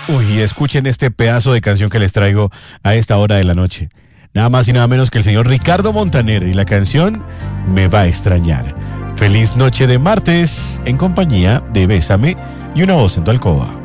Uy, escuchen este pedazo de canción que les traigo a esta hora de la noche. Nada más y nada menos que el señor Ricardo Montaner, y la canción Me va a extrañar. Feliz noche de martes en compañía de Bésame y una voz en tu alcoba.